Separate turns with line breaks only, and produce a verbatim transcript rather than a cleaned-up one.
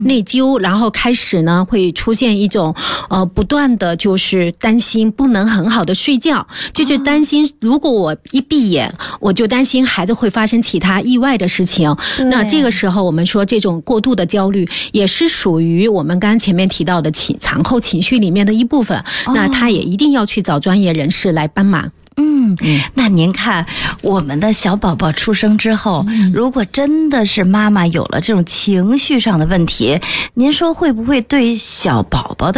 内疚，然后开始呢会出现一种呃不断的就是担心不能很好的睡觉，就是担心如果我一闭眼，我就担心孩子会发生其他意外的事情。那这个时候我们说这种过度的焦虑也是属于我们刚刚前面提到的情产后情绪里面的一部分，那他也一定要去找专业人士来帮忙。
嗯，那您看我们的小宝宝出生之后，如果真的是妈妈有了这种情绪上的问题，您说会不会对小宝宝的